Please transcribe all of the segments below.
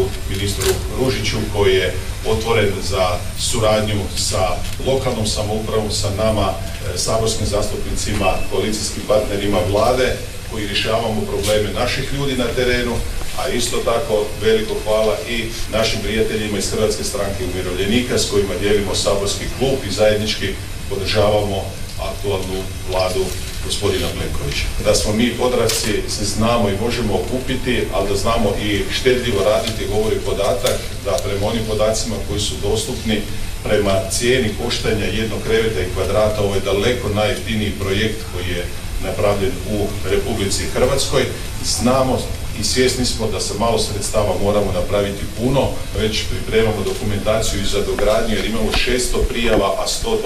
ministru Ružiću koji je otvoren za suradnju sa lokalnom samoupravom, sa nama, saborskim zastupnicima, koalicijskim partnerima vlade koji rješavamo probleme naših ljudi na terenu, a isto tako veliko hvala i našim prijateljima iz Hrvatske stranke umirovljenika s kojima dijelimo saborski klub i zajednički podržavamo aktualnu vladu gospodina Plenkovića. Da smo mi odrasli se znamo i možemo okupiti, ali da znamo i štedljivo raditi govori podatak da prema onim podacima koji su dostupni prema cijeni koštanja jednog kreveta i kvadrata, ovo je daleko najjeftiniji projekt koji je napravljen u Republici Hrvatskoj. Znamo i svjesni smo da sa malo sredstava moramo napraviti puno, već pripremamo dokumentaciju i za dogradnju jer imamo 600 prijava, a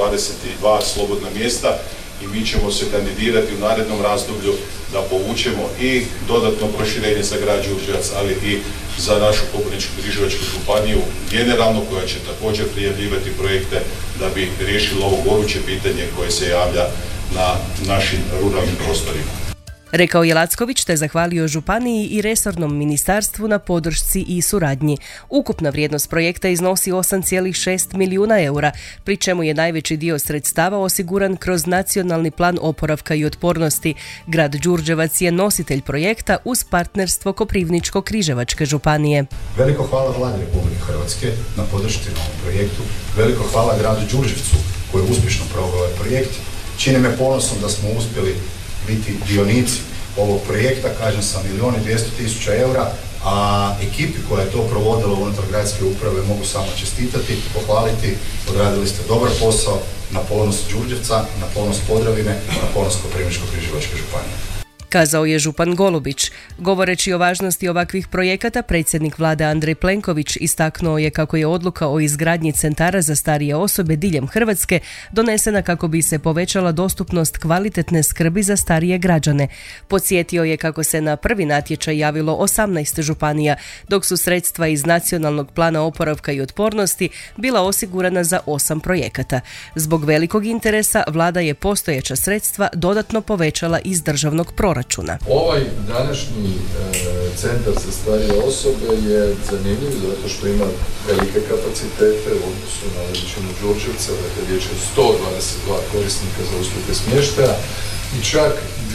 122 slobodna mjesta i mi ćemo se kandidirati u narednom razdoblju da povučemo i dodatno proširenje za grad Đurđevac, ali i za našu Koprivničko-križevačku županiju generalno koja će također prijavljivati projekte da bi riješilo ovo goruće pitanje koje se javlja na našim ruralnim prostorima. Rekao je Lacković te zahvalio županiji i resornom ministarstvu na podršci i suradnji. Ukupna vrijednost projekta iznosi 8,6 milijuna eura, pri čemu je najveći dio sredstava osiguran kroz Nacionalni plan oporavka i otpornosti. Grad Đurđevac je nositelj projekta uz partnerstvo Koprivničko-križevačke županije. Veliko hvala Vladi Republike Hrvatske na podršci na ovom projektu. Veliko hvala gradu Đurđevcu koji je uspješno proveo ovaj projekt. Čini me ponosom da smo uspjeli biti dionici ovog projekta, kažem sa 1.200.000 eura, a ekipi koja je to provodila unutar gradske uprave mogu samo čestitati, pohvaliti, odradili ste dobar posao na ponos Đurđevca, na ponos Podravine, na ponos Koprivničko-križevačke županije. Kazao je župan Golubić. Govoreći o važnosti ovakvih projekata, predsjednik vlade Andrej Plenković istaknuo je kako je odluka o izgradnji centara za starije osobe diljem Hrvatske donesena kako bi se povećala dostupnost kvalitetne skrbi za starije građane. Podsjetio je kako se na prvi natječaj javilo 18 županija, dok su sredstva iz Nacionalnog plana oporavka i otpornosti bila osigurana za 8 projekata. Zbog velikog interesa, vlada je postojeća sredstva dodatno povećala iz državnog proračuna. Ovaj današnji centar za starije osobe je zanimljiv zato što ima velike kapacitete u odnosu na veličinu Đurđevca, dakle riječ je 122 korisnika za usluge smještaja i čak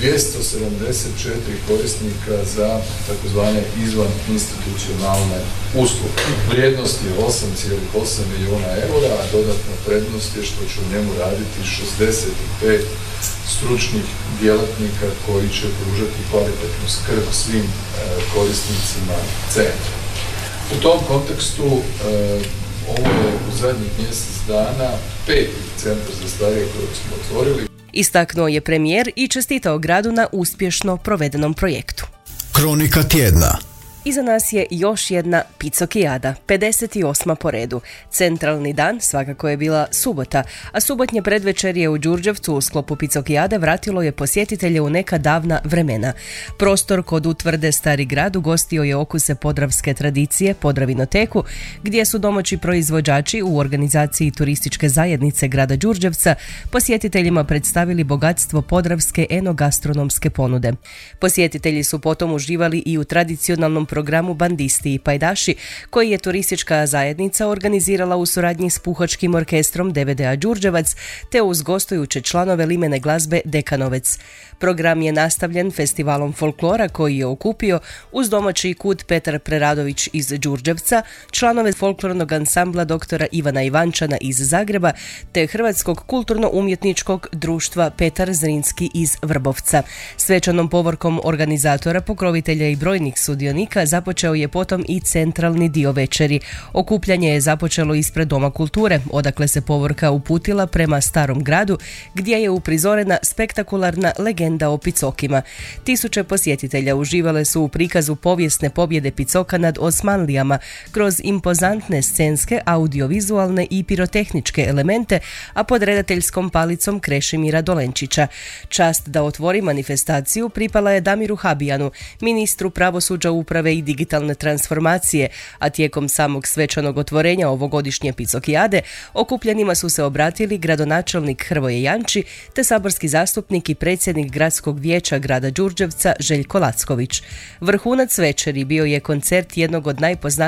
274 korisnika za takozvane izvan institucionalne usluge. Vrijednost je 8,8 milijuna eura, a dodatna prednost je što će u njemu raditi 65 stručnih djelatnika koji će pružati kvalitetnu skrb svim korisnicima centra. U tom kontekstu ovo je u zadnjih mjesec dana 5. centar za starije kojeg smo otvorili. Istaknuo je premijer i čestitao gradu na uspješno provedenom projektu. Kronika tjedna. Iza nas je još jedna Picokijada, 58. po redu. Centralni dan svakako je bila subota, a subotnje predvečerje u Đurđevcu u sklopu Picokijade vratilo je posjetitelje u neka davna vremena. Prostor kod utvrde Stari grad ugostio je okuse podravske tradicije, Podravinoteku, gdje su domaći proizvođači u organizaciji turističke zajednice grada Đurđevca posjetiteljima predstavili bogatstvo podravske enogastronomske ponude. Posjetitelji su potom uživali i u tradicionalnom programu Bandisti i pajdaši, koji je turistička zajednica organizirala u suradnji s Puhačkim orkestrom DVD-a Đurđevac te uz gostujuće članove limene glazbe Dekanovec. Program je nastavljen festivalom folklora koji je okupio uz domaći kud Petar Preradović iz Đurđevca, članove folklornog ansambla doktora Ivana Ivančana iz Zagreba te Hrvatskog kulturno-umjetničkog društva Petar Zrinski iz Vrbovca. Svečanom povorkom organizatora, pokrovitelja i brojnih sudionika započeo je potom i centralni dio večeri. Okupljanje je započelo ispred Doma kulture, odakle se povorka uputila prema Starom gradu, gdje je uprizorena spektakularna legenda o Picokima. Tisuće posjetitelja uživale su u prikazu povijesne pobjede Picoka nad Osmanlijama kroz impozantne scenske, audiovizualne i pirotehničke elemente, a pod redateljskom palicom Krešimira Dolenčića. Čast da otvori manifestaciju pripala je Damiru Habijanu, ministru pravosuđa, uprave i digitalne transformacije, a tijekom samog svečanog otvorenja ovogodišnje Picokijade okupljenima su se obratili gradonačelnik Hrvoje Janči te saborski zastupnik i predsjednik gradskog vijeća grada Đurđevca Željko Lacković. Vrhunac večeri bio je koncert jednog od najpoznatijih